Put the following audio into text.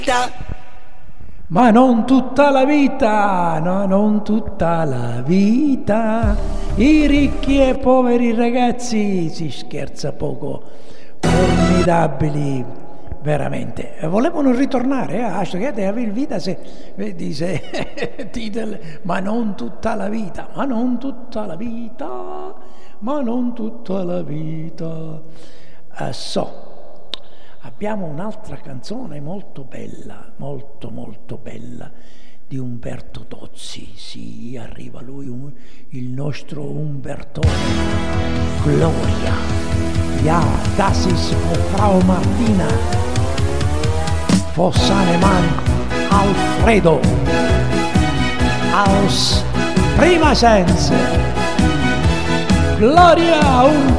Ma non tutta la vita, no, non tutta la vita, i ricchi e poveri ragazzi, si scherza poco, formidabili, veramente. Volevano ritornare a studiare il vita, dice Titel, ma non tutta la vita, ma non tutta la vita, ma non tutta la vita. Abbiamo un'altra canzone molto bella, molto molto bella, di Umberto Tozzi. Sì, arriva lui, il nostro Umbertone. Gloria. Ja, das ist Frau Martina. Fossanemann Alfredo. Aus Pirmasens. Gloria, un